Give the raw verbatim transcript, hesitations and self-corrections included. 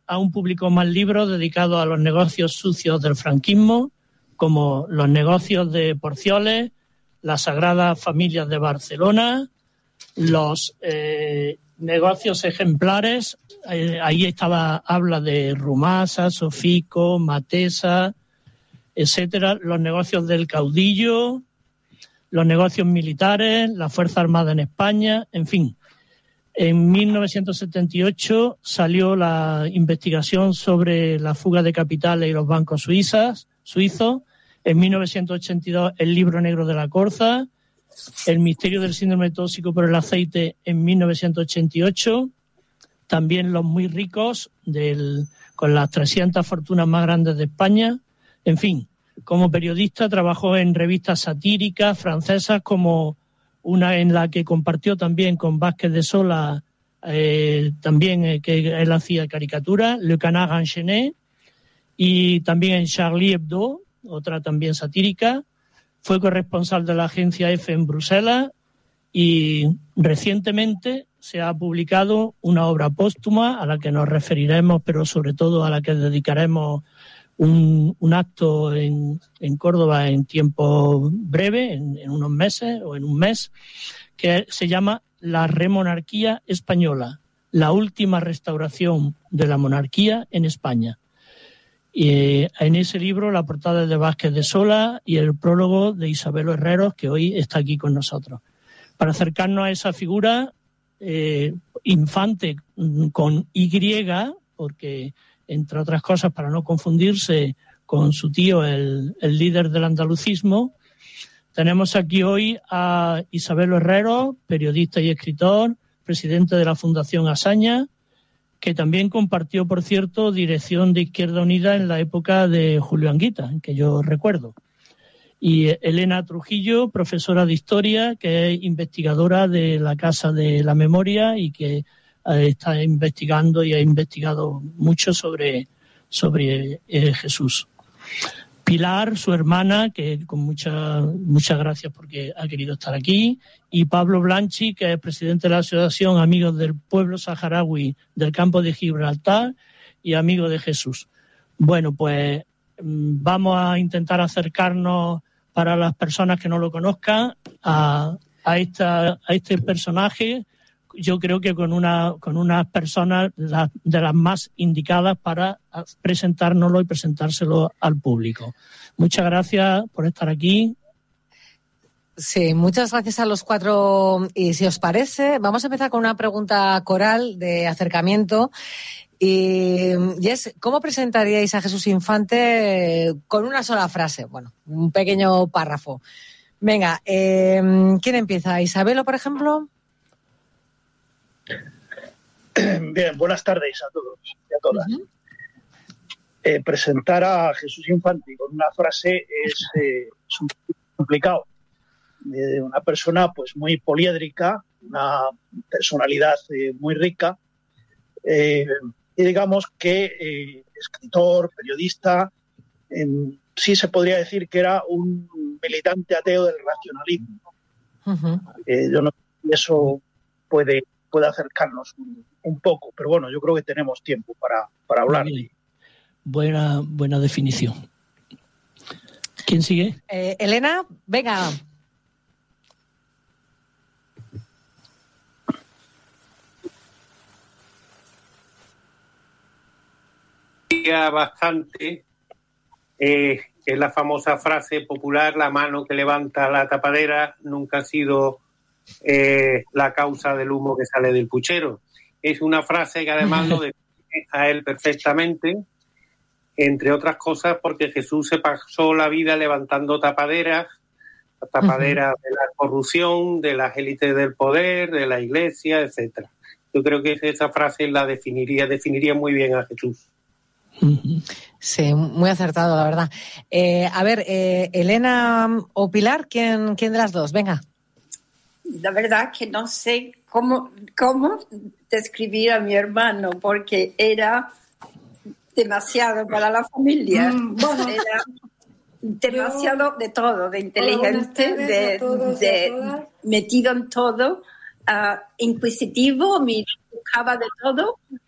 aún publicó más libros dedicados a los negocios sucios del franquismo, como Los negocios de Porcioles, Las Sagradas Familias de Barcelona, Los eh, negocios ejemplares. Eh, ahí estaba, habla de Rumasa, Sofico, Matesa, etcétera. Los negocios del caudillo, los negocios militares, la Fuerza Armada en España, en fin. En mil novecientos setenta y ocho salió la investigación sobre la fuga de capitales y los bancos suizas, suizos. En mil novecientos ochenta y dos, el libro negro de la Corza. El misterio del síndrome tóxico por el aceite en mil novecientos ochenta y ocho. También Los muy ricos, del, con las trescientas fortunas más grandes de España. En fin, como periodista trabajó en revistas satíricas francesas, como una en la que compartió también con Vázquez de Sola, eh, también eh, que él hacía caricaturas, Le Canard Enchaîné, y también en Charlie Hebdo, otra también satírica. Fue corresponsal de la agencia EFE en Bruselas y recientemente se ha publicado una obra póstuma a la que nos referiremos, pero sobre todo a la que dedicaremos un, un acto en, en Córdoba en tiempo breve, en, en unos meses o en un mes, que se llama La Remonarquía Española, la última restauración de la monarquía en España. Y en ese libro la portada es de Vázquez de Sola y el prólogo de Isabel Herreros, que hoy está aquí con nosotros. Para acercarnos a esa figura, eh, infante con Y, porque entre otras cosas para no confundirse con su tío, el, el líder del andalucismo, tenemos aquí hoy a Isabel Herreros, periodista y escritor, presidente de la Fundación Azaña, que también compartió, por cierto, dirección de Izquierda Unida en la época de Julio Anguita, que yo recuerdo. Y Elena Trujillo, profesora de Historia, que es investigadora de la Casa de la Memoria y que eh, está investigando y ha investigado mucho sobre, sobre eh, Jesús. Pilar, su hermana, que con mucha, muchas gracias porque ha querido estar aquí, y Pablo Blanchi, que es presidente de la Asociación Amigos del Pueblo Saharaui del Campo de Gibraltar y amigo de Jesús. Bueno, pues vamos a intentar acercarnos, para las personas que no lo conozcan, a, a, esta, a este personaje. Yo creo que con una con unas personas la, de las más indicadas para presentárnoslo y presentárselo al público. Muchas gracias por estar aquí. Sí, muchas gracias a los cuatro. Y si os parece, vamos a empezar con una pregunta coral de acercamiento. Y, y es, ¿cómo presentaríais a Jesús Infante con una sola frase? Bueno, un pequeño párrafo. Venga, eh, ¿quién empieza? ¿Isabelo, por ejemplo? Bien, buenas tardes a todos y a todas. Uh-huh. Eh, presentar a Jesús Infante con una frase es, eh, es un poco complicado. Eh, una persona pues muy poliédrica, una personalidad eh, muy rica, eh, y digamos que eh, escritor, periodista, eh, sí se podría decir que era un militante ateo del racionalismo. Uh-huh. Eh, yo no sé si eso puede, puede acercarnos un, un poco, pero bueno, yo creo que tenemos tiempo para, para hablar. Buena, buena definición. ¿Quién sigue? Eh, Elena, venga. Bastante, eh, que es la famosa frase popular: la mano que levanta la tapadera nunca ha sido eh, la causa del humo que sale del puchero. Es una frase que además lo define a él perfectamente, entre otras cosas porque Jesús se pasó la vida levantando tapaderas, tapaderas uh-huh. de la corrupción, de las élites del poder, de la iglesia, etcétera. Yo creo que esa frase la definiría, definiría muy bien a Jesús. Sí, muy acertado, la verdad. Eh, a ver, eh, Elena o Pilar, ¿quién, ¿quién de las dos? Venga. La verdad que no sé cómo, cómo describir a mi hermano, porque era demasiado para la familia. Mm, bueno. Era demasiado yo, de todo, de inteligente, de, todos, de metido en todo, uh, inquisitivo, me buscaba de todo.